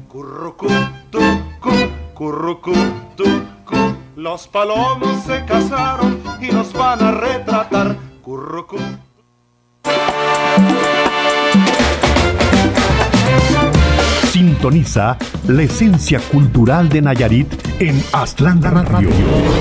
Currucú, tucú, currucú, tucú. Los palomos se casaron y nos van a retratar. Currucú. Sintoniza la esencia cultural de Nayarit en Aztlán Radio.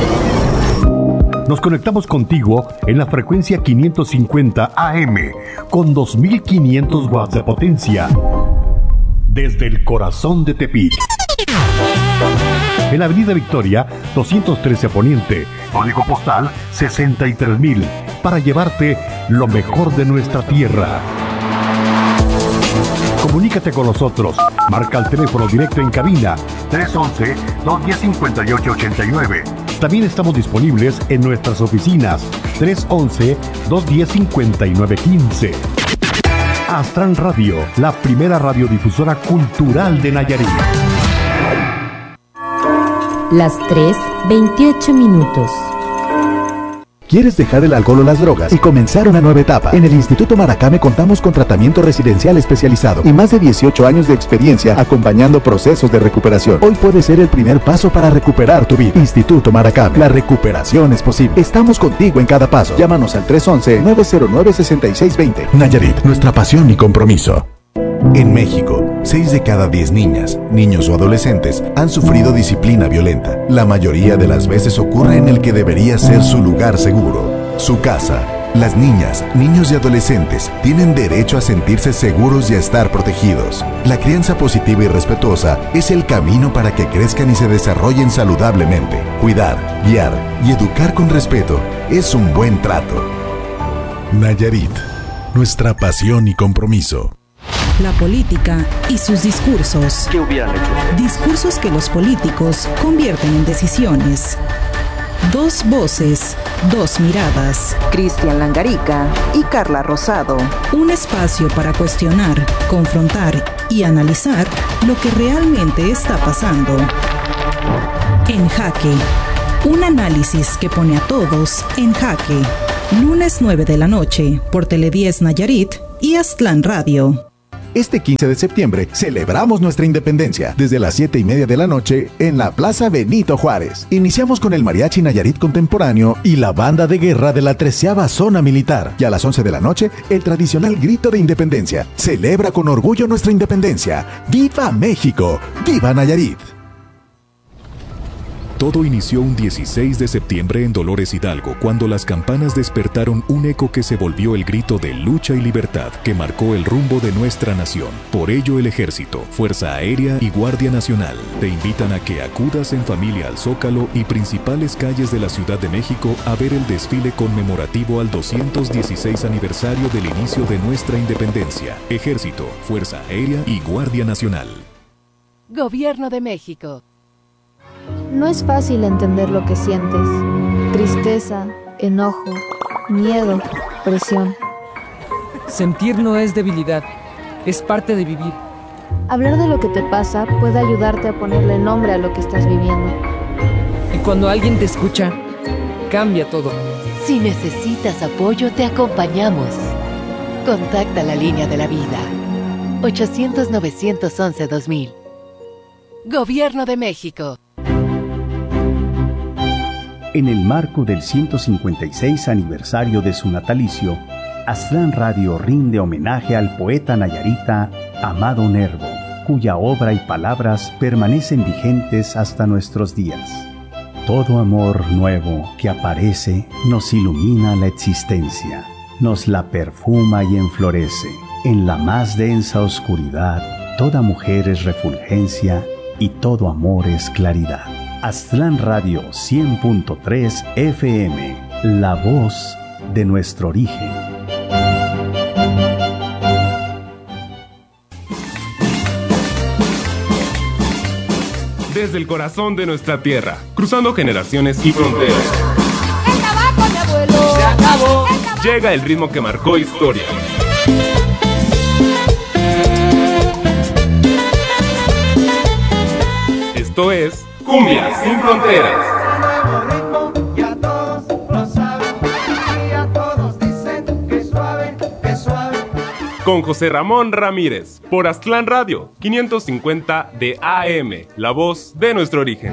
Nos conectamos contigo en la frecuencia 550 AM con 2500 watts de potencia. Desde el corazón de Tepic. En la Avenida Victoria, 213 Poniente, código postal 63000, para llevarte lo mejor de nuestra tierra. Comunícate con nosotros. Marca el teléfono directo en cabina 311-210-5889. También estamos disponibles en nuestras oficinas 311-210-5915. Aztlán Radio, la primera radiodifusora cultural de Nayarit. Las 3:28. ¿Quieres dejar el alcohol o las drogas y comenzar una nueva etapa? En el Instituto Maracame contamos con tratamiento residencial especializado y más de 18 años de experiencia acompañando procesos de recuperación. Hoy puede ser el primer paso para recuperar tu vida. Instituto Maracame, la recuperación es posible. Estamos contigo en cada paso. Llámanos al 311-909-6620. Nayarit, nuestra pasión y compromiso. En México, 6 de cada 10 niñas, niños o adolescentes han sufrido disciplina violenta. La mayoría de las veces ocurre en el que debería ser su lugar seguro, su casa. Las niñas, niños y adolescentes tienen derecho a sentirse seguros y a estar protegidos. La crianza positiva y respetuosa es el camino para que crezcan y se desarrollen saludablemente. Cuidar, guiar y educar con respeto es un buen trato. Nayarit, nuestra pasión y compromiso. La política y sus discursos. ¿Qué hubieran hecho? Discursos que los políticos convierten en decisiones. Dos voces, dos miradas. Cristian Langarica y Carla Rosado. Un espacio para cuestionar, confrontar y analizar lo que realmente está pasando. En Jaque. Un análisis que pone a todos en jaque. Lunes 9 de la noche por Tele10 Nayarit y Aztlán Radio. Este 15 de septiembre celebramos nuestra independencia desde las 7:30 de la noche en la Plaza Benito Juárez. Iniciamos con el Mariachi Nayarit Contemporáneo y la banda de guerra de la 13ª Zona Militar. Y a las 11 de la noche, el tradicional grito de independencia. Celebra con orgullo nuestra independencia. ¡Viva México! ¡Viva Nayarit! Todo inició un 16 de septiembre en Dolores Hidalgo, cuando las campanas despertaron un eco que se volvió el grito de lucha y libertad que marcó el rumbo de nuestra nación. Por ello, el Ejército, Fuerza Aérea y Guardia Nacional te invitan a que acudas en familia al Zócalo y principales calles de la Ciudad de México a ver el desfile conmemorativo al 216 aniversario del inicio de nuestra independencia. Ejército, Fuerza Aérea y Guardia Nacional. Gobierno de México. No es fácil entender lo que sientes. Tristeza, enojo, miedo, presión. Sentir no es debilidad, es parte de vivir. Hablar de lo que te pasa puede ayudarte a ponerle nombre a lo que estás viviendo. Y cuando alguien te escucha, cambia todo. Si necesitas apoyo, te acompañamos. Contacta la línea de la vida. 800-911-2000. Gobierno de México. En el marco del 156 aniversario de su natalicio, Aztlán Radio rinde homenaje al poeta nayarita Amado Nervo, cuya obra y palabras permanecen vigentes hasta nuestros días. Todo amor nuevo que aparece nos ilumina la existencia, nos la perfuma y enflorece. En la más densa oscuridad, toda mujer es refulgencia y todo amor es claridad. Aztlán Radio 100.3 FM, la voz de nuestro origen. Desde el corazón de nuestra tierra, cruzando generaciones y fronteras. El tabaco, mi abuelo, se acabó. Llega el ritmo que marcó historia. Esto es Cumbia sin Fronteras. con José Ramón Ramírez, por Aztlán Radio, 550 de AM, la voz de nuestro origen.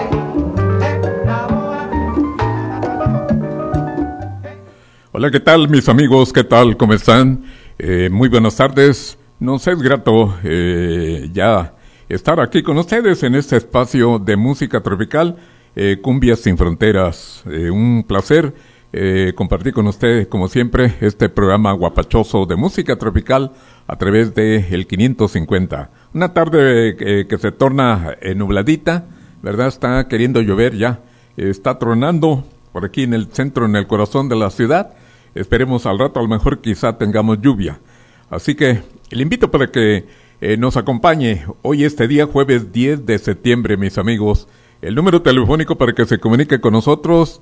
Hola, ¿qué tal mis amigos? ¿Qué tal? ¿Cómo están? Muy buenas tardes. Nos es grato ya estar aquí con ustedes en este espacio de música tropical, Cumbias sin Fronteras. Un placer compartir con ustedes, como siempre, este programa guapachoso de música tropical a través de el 550. Una tarde que se torna nubladita, ¿verdad? Está queriendo llover ya, está tronando por aquí en el centro, en el corazón de la ciudad. Esperemos al rato, a lo mejor quizá tengamos lluvia. Así que le invito para que nos acompañe hoy este día, jueves 10 de septiembre, mis amigos. El número telefónico para que se comunique con nosotros,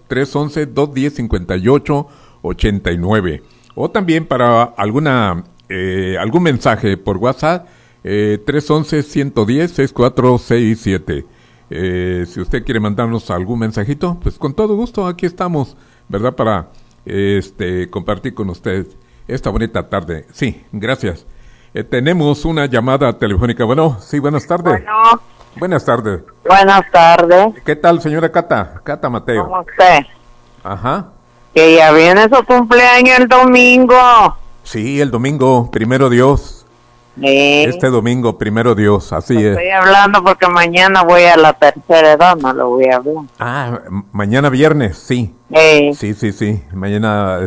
311-210-5889. O también para algún mensaje por WhatsApp, 311-110-6467. Si usted quiere mandarnos algún mensajito, pues con todo gusto aquí estamos, ¿verdad? Para compartir con usted esta bonita tarde. Sí, gracias. Tenemos una llamada telefónica. Bueno, sí, buenas tardes. Bueno. Buenas tardes. Buenas tardes. ¿Qué tal, señora Cata? Cata Mateo. ¿Cómo usted? Ajá. Que ya viene su cumpleaños el domingo. Sí, el domingo, primero Dios. Sí. Este domingo, primero Dios, así es. Estoy hablando porque mañana voy a la tercera edad, no lo voy a hablar. Ah, mañana viernes, sí. Sí. Mañana,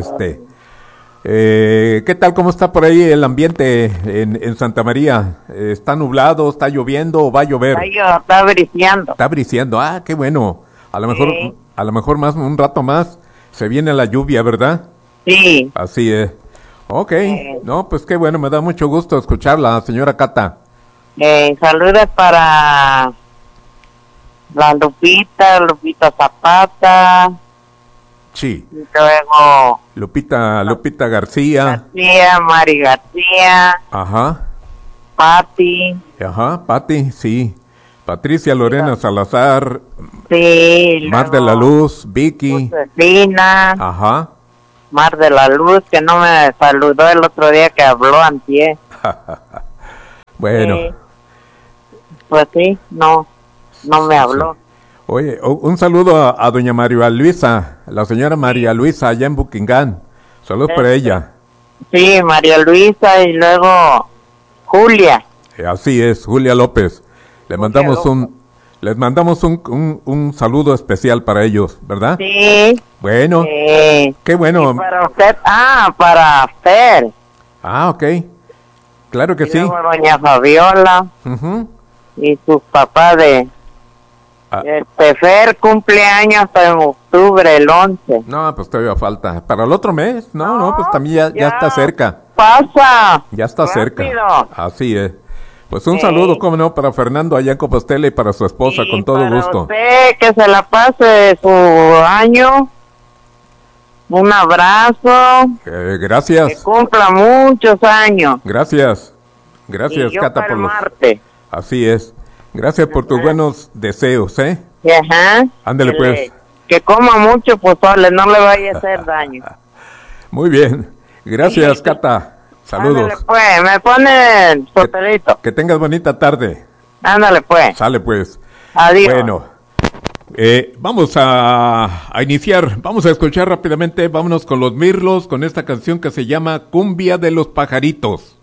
¿qué tal? ¿Cómo está por ahí el ambiente en Santa María? ¿Está nublado? ¿Está lloviendo o va a llover? Está briseando. Está briseando. Ah, qué bueno. A lo mejor más un rato más se viene la lluvia, ¿verdad? Sí. Así es. Ok. No, pues qué bueno, me da mucho gusto escucharla, señora Cata. Saludos para la Lupita Zapata. Sí. Y luego Lupita García. Mari García. Ajá. Pati, sí. Patricia Lorena Salazar. Sí. Mar de la Luz, Vicky. Josefina. Ajá. Mar de la Luz, que no me saludó el otro día que habló antier. Bueno. Pues sí, no me habló. Sí. Oye, un saludo a doña María Luisa, la señora María Luisa allá en Buckingham. Saludos para ella. Sí, María Luisa y luego Julia. Así es, Julia López. Les mandamos un saludo especial para ellos, ¿verdad? Sí. Bueno, qué bueno. Y para usted, para usted. Ok. Claro que y sí. Luego doña Fabiola. Y sus papás de... Fer cumpleaños en octubre, el 11. No, pues todavía falta. ¿Para el otro mes? No, pues también ya está cerca. Pasa. Ya está rápido. Cerca. Así es. Pues un saludo, cómo no, para Fernando allá en Compostela y para su esposa, con todo gusto. Usted, que se la pase su año. Un abrazo. Gracias. Que cumpla muchos años. Gracias, Cata, por los... Así es. Gracias por tus buenos deseos, Ajá. Ándale, pues. Que coma mucho pozole, no le vaya a hacer daño. Muy bien. Gracias, Cata. Saludos. Ándale, pues. Me pone el papelito. Que tengas bonita tarde. Ándale, pues. Sale, pues. Adiós. Bueno. Vamos a iniciar. Vamos a escuchar rápidamente. Vámonos con los Mirlos, con esta canción que se llama Cumbia de los Pajaritos.